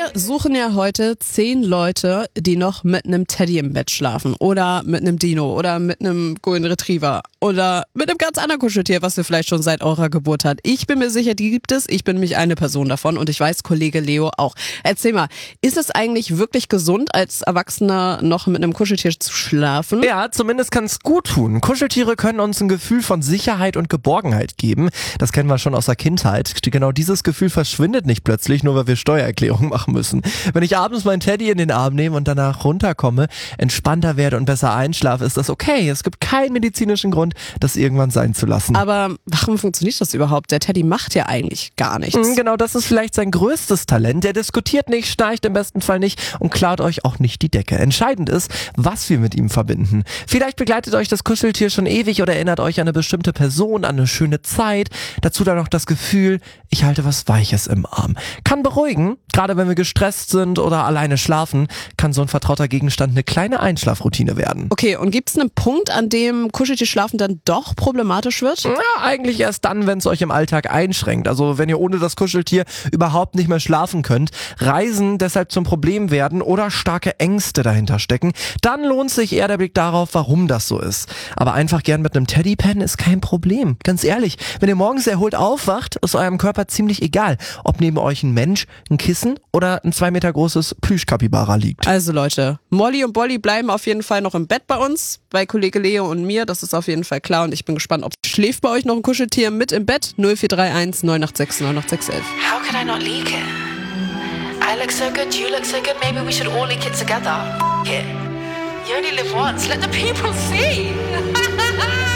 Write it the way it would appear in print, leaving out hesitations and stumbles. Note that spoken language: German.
Wir suchen ja heute 10 Leute, die noch mit einem Teddy im Bett schlafen oder mit einem Dino oder mit einem Golden Retriever oder mit einem ganz anderen Kuscheltier, was ihr vielleicht schon seit eurer Geburt habt. Ich bin mir sicher, die gibt es. Ich bin nämlich eine Person davon und ich weiß, Kollege Leo auch. Erzähl mal, ist es eigentlich wirklich gesund, als Erwachsener noch mit einem Kuscheltier zu schlafen? Ja, zumindest kann es gut tun. Kuscheltiere können uns ein Gefühl von Sicherheit und Geborgenheit geben. Das kennen wir schon aus der Kindheit. Genau dieses Gefühl verschwindet nicht plötzlich, nur weil wir Steuererklärung machen müssen. Wenn ich abends meinen Teddy in den Arm nehme und danach runterkomme, entspannter werde und besser einschlafe, ist das okay. Es gibt keinen medizinischen Grund, das irgendwann sein zu lassen. Aber warum funktioniert das überhaupt? Der Teddy macht ja eigentlich gar nichts. Genau, das ist vielleicht sein größtes Talent. Der diskutiert nicht, schnarcht im besten Fall nicht und klaut euch auch nicht die Decke. Entscheidend ist, was wir mit ihm verbinden. Vielleicht begleitet euch das Kuscheltier schon ewig oder erinnert euch an eine bestimmte Person, an eine schöne Zeit. Dazu dann noch das Gefühl, ich halte was Weiches im Arm. Kann beruhigen, gerade wenn wir gestresst sind oder alleine schlafen, kann so ein vertrauter Gegenstand eine kleine Einschlafroutine werden. Okay, und gibt es einen Punkt, an dem Kuscheltierschlafen dann doch problematisch wird? Ja, eigentlich erst dann, wenn es euch im Alltag einschränkt. Also wenn ihr ohne das Kuscheltier überhaupt nicht mehr schlafen könnt, Reisen deshalb zum Problem werden oder starke Ängste dahinter stecken, dann lohnt sich eher der Blick darauf, warum das so ist. Aber einfach gern mit einem Teddy pennen ist kein Problem. Ganz ehrlich, wenn ihr morgens erholt aufwacht, ist eurem Körper ziemlich egal, ob neben euch ein Mensch, ein Kissen oder ein 2 Meter großes Plüschkapibara liegt. Also Leute, Molly und Bolly bleiben auf jeden Fall noch im Bett bei uns, bei Kollege Leo und mir, das ist auf jeden Fall klar und ich bin gespannt, ob schläft bei euch noch ein Kuscheltier mit im Bett? 0431 986 98611. How could I not leak it? I look so good, you look so good, maybe we should all leak it together. F it. You only live once, let the people see.